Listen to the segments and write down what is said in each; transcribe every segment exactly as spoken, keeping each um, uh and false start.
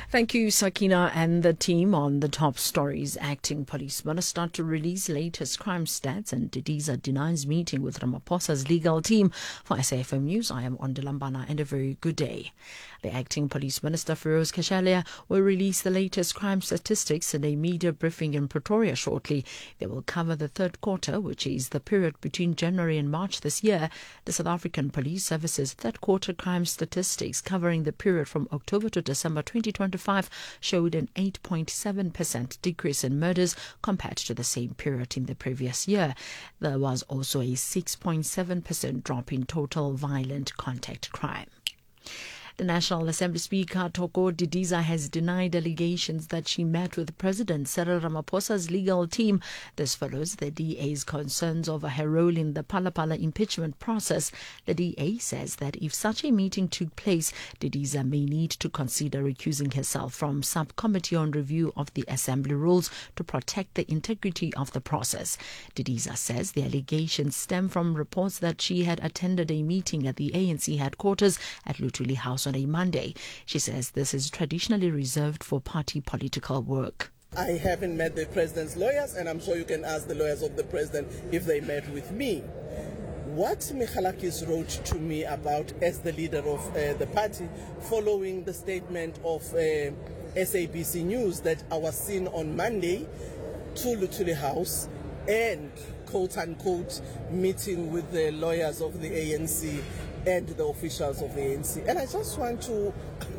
Thank you, Sakina and the team on the top stories. Acting Police Minister to release latest crime stats, and Didiza denies meeting with Ramaphosa's legal team. For S A F M News, I am Ondilambana, and a very good day. The Acting Police Minister, Feroz Kashalia, will release the latest crime statistics in a media briefing in Pretoria shortly. They will cover the third quarter, which is the period between January and March this year. The South African Police Service's third quarter crime statistics covering the period from October to December twenty twenty-five showed an eight point seven percent decrease in murders compared to the same period in the previous year. There was also a six point seven percent drop in total violent contact crime. The National Assembly Speaker, Thoko Didiza, has denied allegations that she met with President Cyril Ramaphosa's legal team. This follows the D A's concerns over her role in the Phala-Phala impeachment process. The D A says that if such a meeting took place, Didiza may need to consider recusing herself from Subcommittee on Review of the Assembly Rules to protect the integrity of the process. Didiza says the allegations stem from reports that she had attended a meeting at the A N C headquarters at Luthuli House on a Monday. She says this is traditionally reserved for party political work. I haven't met the president's lawyers, and I'm sure you can ask the lawyers of the president if they met with me. What Michalakis wrote to me about as the leader of uh, the party following the statement of uh, S A B C News that I was seen on Monday to Luthuli House and quote-unquote meeting with the lawyers of the A N C and the officials of the A N C. And I just want to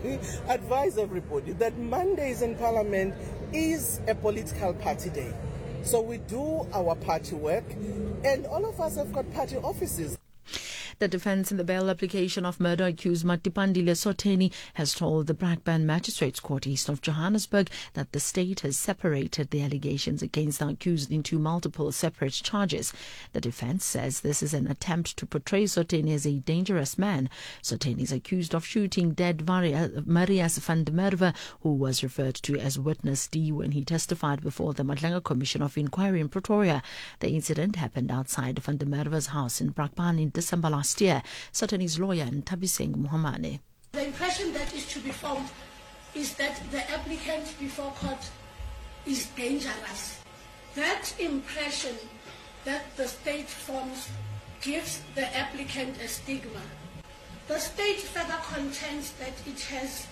advise everybody that Mondays in Parliament is a political party day. So we do our party work, and all of us have got party offices. The defence in the bail application of murder-accused Matipandile Sotheni has told the Brakpan Magistrates Court east of Johannesburg that the state has separated the allegations against the accused into multiple separate charges. The defence says this is an attempt to portray Sotheni as a dangerous man. Sotheni is accused of shooting dead Marius van der Merwe, who was referred to as Witness D when he testified before the Madlanga Commission of Inquiry in Pretoria. The incident happened outside van der Merwe's house in Brakpan in December last year. Sotheni's lawyer, Ntabiseng Mohamane. The impression that is to be formed is that the applicant before court is dangerous. That impression that the state forms gives the applicant a stigma. The state further contends that it has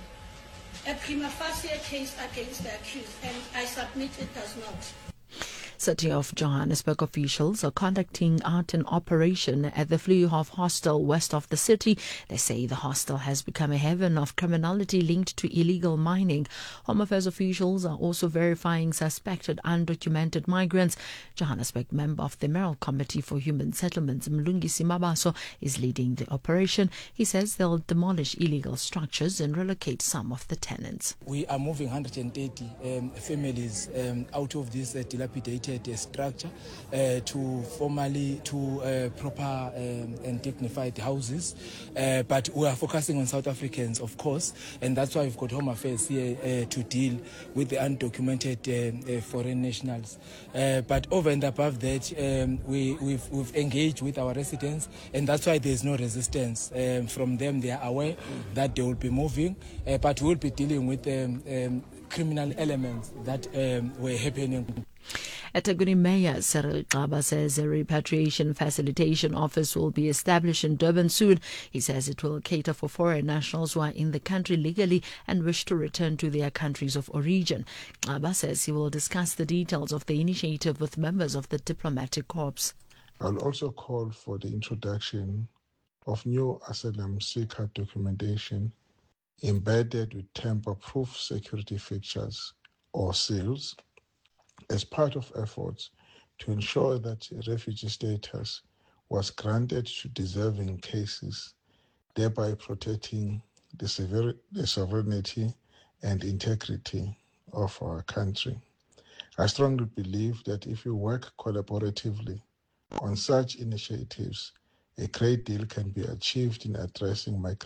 a prima facie case against the accused, and I submit it does not. City of Johannesburg officials are conducting out an operation at the Vliehof hostel west of the city. They say the hostel has become a haven of criminality linked to illegal mining. Home Affairs officials are also verifying suspected undocumented migrants. Johannesburg member of the Mayoral Committee for Human Settlements, Mlungisi Mabaso, is leading the operation. He says they'll demolish illegal structures and relocate some of the tenants. We are moving one hundred thirty um, families um, out of this uh, dilapidated a structure uh, to formally to uh, proper um, and dignified houses, uh, but we are focusing on South Africans, of course, and that's why we've got Home Affairs here uh, to deal with the undocumented uh, uh, foreign nationals. Uh, but over and above that, um, we, we've, we've engaged with our residents, and that's why there's no resistance um, from them. They are aware mm-hmm. that they will be moving, uh, but we'll be dealing with um, um, criminal elements that um, were happening. eThekwini Mayor Cyril Xaba says a repatriation facilitation office will be established in Durban soon. He says it will cater for foreign nationals who are in the country legally and wish to return to their countries of origin. Xaba says he will discuss the details of the initiative with members of the diplomatic corps. I'll also call for the introduction of new asylum seeker documentation embedded with tamper-proof security fixtures or seals, as part of efforts to ensure that refugee status was granted to deserving cases, thereby protecting the, sever- the sovereignty and integrity of our country. I strongly believe that if we work collaboratively on such initiatives, a great deal can be achieved in addressing migra-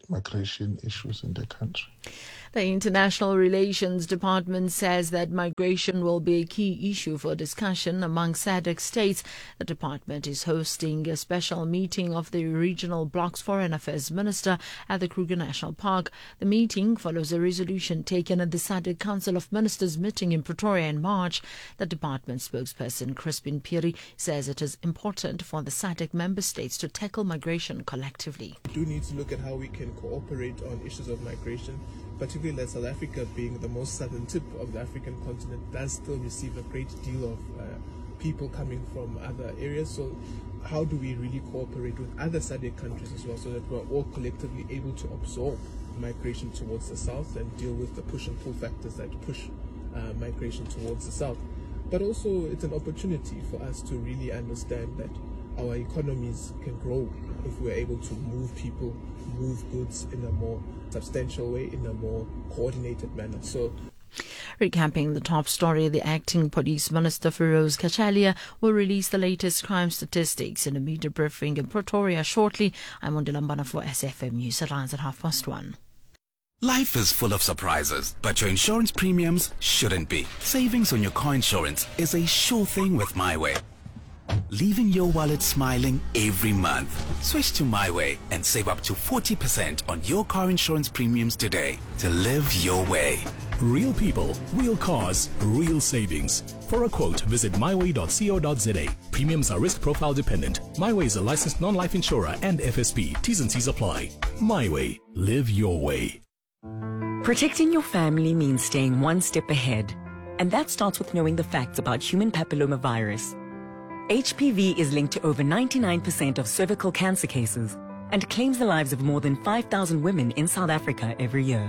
migration issues in the country. The International Relations Department says that migration will be a key issue for discussion among S A D C states. The department is hosting a special meeting of the regional bloc's Foreign Affairs Minister at the Kruger National Park. The meeting follows a resolution taken at the S A D C Council of Ministers meeting in Pretoria in March. The department spokesperson Crispin Phiri says it is important for the S A D C member states to tackle migration collectively. We do need to look at how we can cooperate on issues of migration, particularly that South Africa, being the most southern tip of the African continent, does still receive a great deal of uh, people coming from other areas. So how do we really cooperate with other S A D C countries as well, so that we're all collectively able to absorb migration towards the south and deal with the push and pull factors that push uh, migration towards the south. But also it's an opportunity for us to really understand that our economies can grow if we're able to move people, move goods in a more substantial way, in a more coordinated manner. So, recapping the top story, the acting police minister Feroz Kachalia will release the latest crime statistics in a media briefing in Pretoria shortly. I'm Ondilambana for S F M News. It runs at half past one. Life is full of surprises, but your insurance premiums shouldn't be. Savings on your car insurance is a sure thing with MyWay, leaving your wallet smiling every month. Switch to MyWay and save up to forty percent on your car insurance premiums today to live your way. Real people, real cars, real savings. For a quote, visit my way dot co dot za. Premiums are risk profile dependent. MyWay is a licensed non-life insurer and F S P. T's and C's apply. MyWay. Live your way. Protecting your family means staying one step ahead. And that starts with knowing the facts about human papillomavirus. H P V is linked to over ninety-nine percent of cervical cancer cases and claims the lives of more than five thousand women in South Africa every year.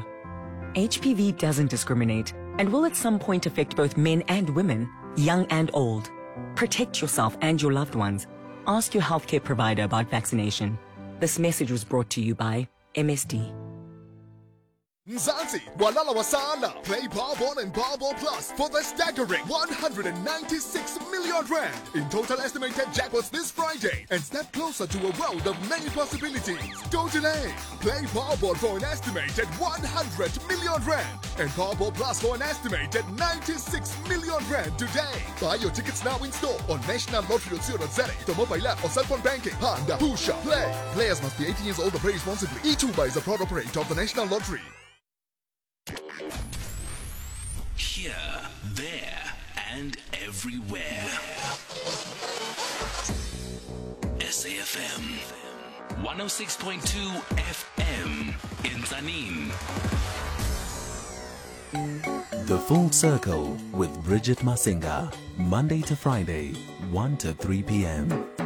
H P V doesn't discriminate and will at some point affect both men and women, young and old. Protect yourself and your loved ones. Ask your healthcare provider about vaccination. This message was brought to you by M S D. Mzansi, Walala Wasala. Play Powerball and Powerball Plus for the staggering one hundred ninety-six million rand in total estimated jackpots this Friday and step closer to a world of many possibilities. Don't delay. Play Powerball for an estimated one hundred million rand and Powerball Plus for an estimated ninety-six million rand today. Buy your tickets now in store on national lottery dot co dot za, the mobile app or cell phone banking. Handa, Pusha, play. Players must be eighteen years old or play responsibly. eTuba is a proud operator of the National Lottery. Here, there, and everywhere. S A F M one oh six point two F M in Tanin. The Full Circle with Bridget Masinga, Monday to Friday, one to three p.m.